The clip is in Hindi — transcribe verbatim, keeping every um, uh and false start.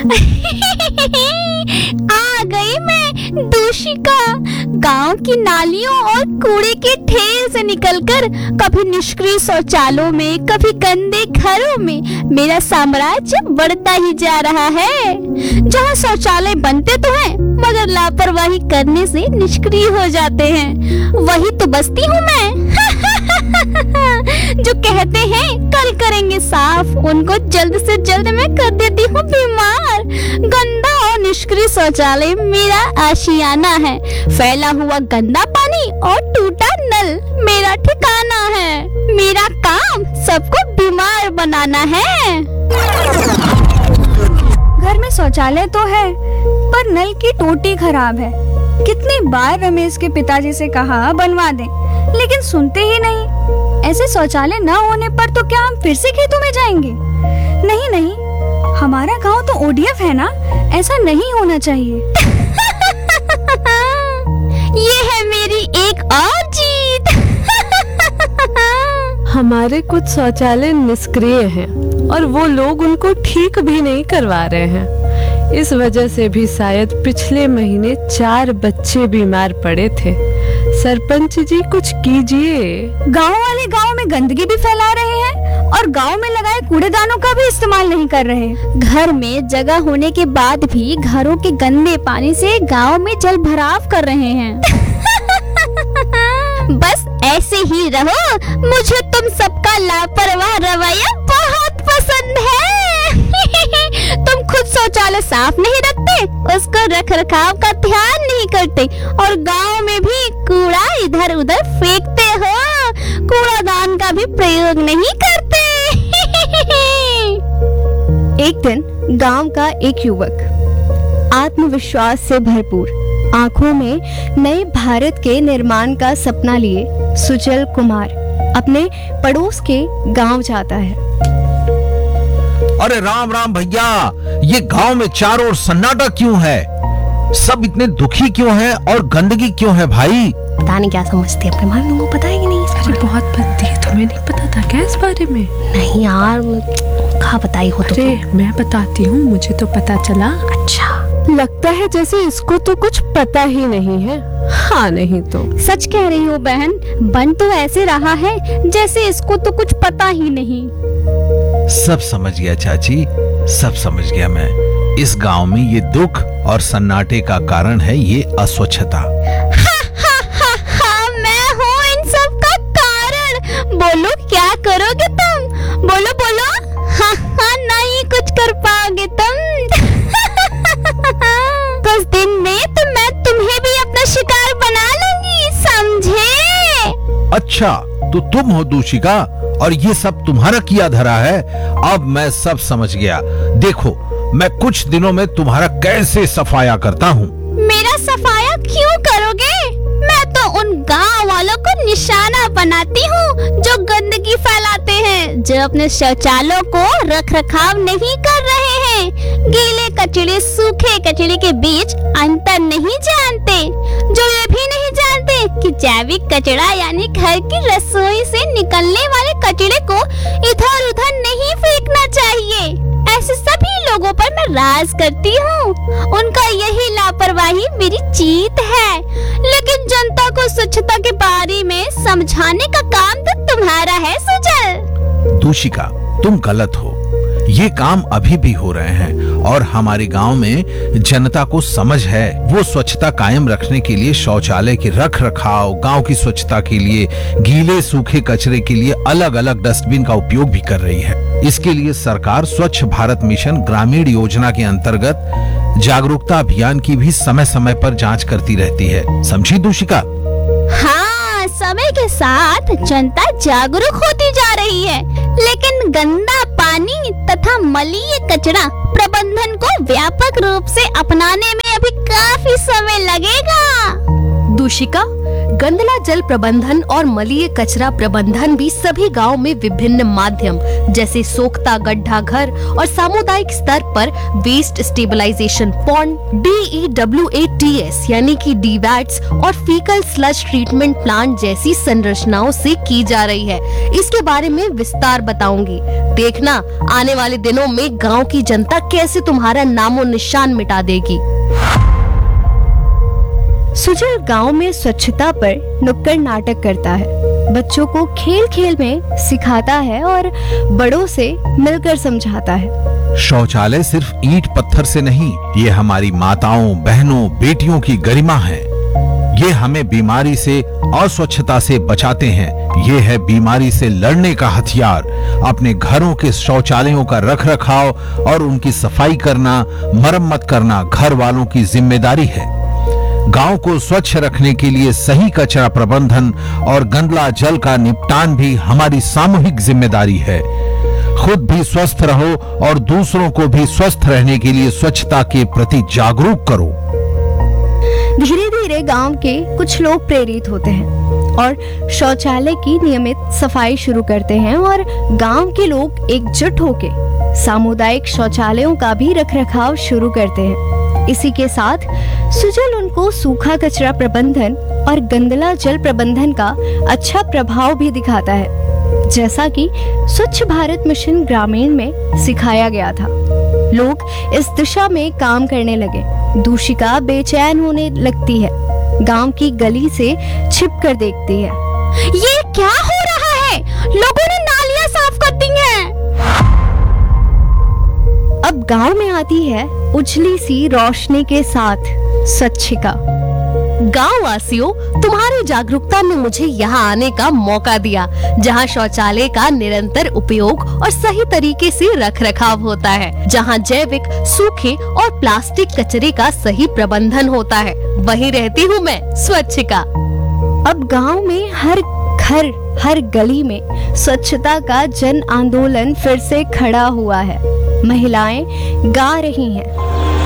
आ गई मैं दूषिका। गांव की नालियों और कूड़े के ढेर से निकलकर कभी निष्क्रिय शौचालयों में, कभी गंदे घरों में मेरा साम्राज्य बढ़ता ही जा रहा है। जहां शौचालय बनते तो हैं, मगर लापरवाही करने से निष्क्रिय हो जाते हैं। वही तो बस्ती हूँ मैं। जो कहते हैं कल करेंगे साफ, उनको जल्द से जल्द मैं कर देती हूँ बीमार। गंदा और निष्क्रिय शौचालय मेरा आशियाना है। फैला हुआ गंदा पानी और टूटा नल मेरा ठिकाना है। मेरा काम सबको बीमार बनाना है। घर में शौचालय तो है, पर नल की टोटी खराब है। कितनी बार रमेश के पिताजी से कहा बनवा दें, लेकिन सुनते ही नहीं। ऐसे शौचालय न होने पर तो क्या हम फिर से खेतों में जाएंगे? नहीं नहीं, हमारा गांव तो ओडीएफ है ना, ऐसा नहीं होना चाहिए। ये है मेरी एक और जीत। हमारे कुछ शौचालय निष्क्रिय हैं और वो लोग उनको ठीक भी नहीं करवा रहे हैं। इस वजह से भी शायद पिछले महीने चार बच्चे बीमार पड़े थे। सरपंच जी कुछ कीजिए। गांव वाले गांव में गंदगी भी फैला रहे हैं और गांव में लगाए कूड़ेदानों का भी इस्तेमाल नहीं कर रहे। घर में जगह होने के बाद भी घरों के गंदे पानी से गांव में जल भराव कर रहे हैं। बस ऐसे ही रहो, मुझे तुम सबका लापरवाह रवैया बहुत पसंद है। तुम खुद शौचालय साफ नहीं रखते, उसको रख रखाव का ध्यान नहीं करते और गांव में भी कूड़ा इधर उधर फेंकते हो। कूड़ादान का भी प्रयोग नहीं करते। एक दिन गांव का एक युवक आत्मविश्वास से भरपूर, आंखों में नए भारत के निर्माण का सपना लिए सुजल कुमार अपने पड़ोस के गांव जाता है। अरे राम राम भैया, ये गांव में चारों ओर सन्नाटा क्यों है? सब इतने दुखी क्यों हैं और गंदगी क्यों है भाई? पता नहीं क्या समझते अपने मालूम, को पता है कि नहीं? अरे बहुत बनती है, तुम्हें नहीं पता था क्या इस बारे में? नहीं यार, कहाँ बताई हो? अरे तो मैं बताती हूँ, मुझे तो पता चला। अच्छा, लगता है जैसे इसको तो कुछ पता ही नहीं है। हाँ नहीं तो सच कह रही हो बहन, बन तो ऐसे रहा है जैसे इसको तो कुछ पता ही नहीं। सब समझ गया चाची, सब समझ गया मैं। इस गांव में ये दुख और सन्नाटे का कारण है ये अस्वच्छता। हा, हा, हा, हा, मैं हूँ इन सब का कारण। बोलो क्या करोगे तुम? बोलो बोलो। हाँ हाँ, नहीं कुछ कर पाओगे तुम। कुछ दिन में तो मैं तुम्हें भी अपना शिकार बना लूंगी, समझे? अच्छा, तो तुम हो दूषिका और ये सब तुम्हारा किया धरा है। अब मैं सब समझ गया। देखो, मैं कुछ दिनों में तुम्हारा कैसे सफाया करता हूँ। मेरा सफाया क्यों करोगे? मैं तो उन गांव वालों को निशाना बनाती हूँ जो गंदगी फैलाते हैं, जो अपने शौचालयों को रख रखाव नहीं कर रहे हैं, गीले कचड़े सूखे कचड़े के बीच अंतर नहीं जानते, जो ये भी नहीं जानते कि जैविक कचड़ा यानी घर की रसोई से निकलने वाले कचड़े को इधर उधर नहीं फेंकना चाहिए। ऐसे सभी लोगों पर मैं राज करती हूँ। उनका यही लापरवाही मेरी जीत है। लेकिन जनता को स्वच्छता के बारे में समझाने का काम तो तुम्हारा है सुजल। दूषिका, तुम गलत हो। ये काम अभी भी हो रहे हैं और हमारे गांव में जनता को समझ है। वो स्वच्छता कायम रखने के लिए शौचालय के रख रखाव, गांव की स्वच्छता के लिए गीले सूखे कचरे के लिए अलग अलग डस्टबिन का उपयोग भी कर रही है। इसके लिए सरकार स्वच्छ भारत मिशन ग्रामीण योजना के अंतर्गत जागरूकता अभियान की भी समय समय पर जांच करती रहती है। समझी दूषिका? हाँ, समय के साथ जनता जागरूक होती जा रही है, लेकिन गंदा पानी तथा मलीय कचरा प्रबंधन को व्यापक रूप से अपनाने में अभी काफी समय लगेगा। दूषिका, गंदला जल प्रबंधन और मलीय कचरा प्रबंधन भी सभी गांव में विभिन्न माध्यम जैसे सोख्ता गड्ढा घर और सामुदायिक स्तर पर waste stabilization pond, D E W A T S यानी कि डी वैट्स और फीकल स्लज ट्रीटमेंट प्लांट जैसी संरचनाओं से की जा रही है। इसके बारे में विस्तार बताऊंगी। देखना आने वाले दिनों में गांव की जनता कैसे तुम्हारा नामो निशान मिटा देगी। सुजल गांव में स्वच्छता पर नुक्कड़ नाटक करता है, बच्चों को खेल खेल में सिखाता है और बड़ों से मिलकर समझाता है। शौचालय सिर्फ ईंट पत्थर से नहीं, ये हमारी माताओं, बहनों, बेटियों की गरिमा है। ये हमें बीमारी से, अस्वच्छता से बचाते हैं। ये है बीमारी से लड़ने का हथियार। अपने घरों के शौचालयों का रखरखाव और उनकी सफाई करना, मरम्मत करना घर वालों की जिम्मेदारी है। गांव को स्वच्छ रखने के लिए सही कचरा प्रबंधन और गंदला जल का निपटान भी हमारी सामूहिक जिम्मेदारी है। खुद भी स्वस्थ रहो और दूसरों को भी स्वस्थ रहने के लिए स्वच्छता के प्रति जागरूक करो। धीरे धीरे गांव के कुछ लोग प्रेरित होते हैं और शौचालय की नियमित सफाई शुरू करते हैं और गांव के लोग एकजुट होकर सामुदायिक शौचालयों का भी रखरखाव शुरू करते हैं। इसी के साथ सुजल उनको सूखा कचरा प्रबंधन और गंदला जल प्रबंधन का अच्छा प्रभाव भी दिखाता है, जैसा कि स्वच्छ भारत मिशन ग्रामीण में सिखाया गया था। लोग इस दिशा में काम करने लगे। दूषिका बेचैन होने लगती है, गांव की गली से छिप कर देखती है। ये क्या हो रहा है? लोगों ने नालियां साफ कर दी हैं। अब गांव में आती है उजली सी रोशनी के साथ स्वच्छिका। गांव वासियों, तुम्हारी जागरूकता ने मुझे यहाँ आने का मौका दिया, जहाँ शौचालय का निरंतर उपयोग और सही तरीके से रखरखाव होता है, जहाँ जैविक, सूखे और प्लास्टिक कचरे का सही प्रबंधन होता है। वहीं रहती हूँ मैं, स्वच्छिका। अब गांव में हर घर, हर गली में स्वच्छता का जन आंदोलन फिर से खड़ा हुआ है। महिलाएं गा रही हैं,